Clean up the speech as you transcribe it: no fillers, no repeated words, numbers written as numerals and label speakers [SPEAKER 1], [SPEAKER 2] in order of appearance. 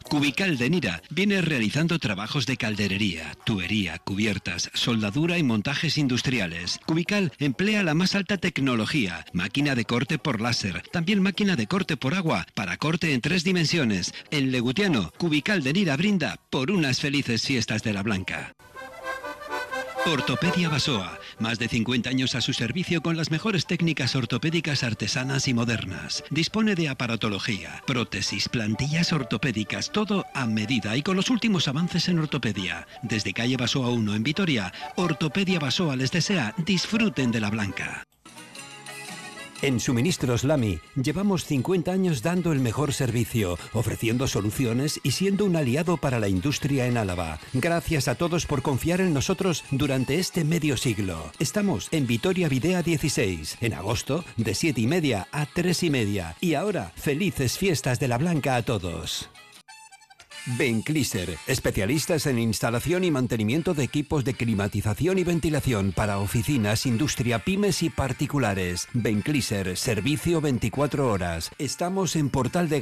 [SPEAKER 1] Cubical de Nira viene realizando trabajos de calderería, tubería, cubiertas, soldadura y montajes industriales. Cubical emplea la más alta tecnología, máquina de corte por láser, también máquina de corte por agua, para corte en 3 dimensiones. En Legutiano, Cubical de Nira brinda por unas felices fiestas de la Blanca. Ortopedia Basoa, más de 50 años a su servicio con las mejores técnicas ortopédicas artesanas y modernas. Dispone de aparatología, prótesis, plantillas ortopédicas, todo a medida y con los últimos avances en ortopedia. Desde calle Basoa 1 en Vitoria, Ortopedia Basoa les desea disfruten de la Blanca.
[SPEAKER 2] En Suministros Lamy llevamos 50 años dando el mejor servicio, ofreciendo soluciones y siendo un aliado para la industria en Álava. Gracias a todos por confiar en nosotros durante este medio siglo. Estamos en Vitoria Videa 16, en agosto de 7:30 a 3:30. Y ahora, felices fiestas de la Blanca a todos. Bencliser, especialistas en instalación y mantenimiento de equipos de climatización y ventilación para oficinas, industria, pymes y particulares. Bencliser, servicio 24 horas. Estamos en Portal de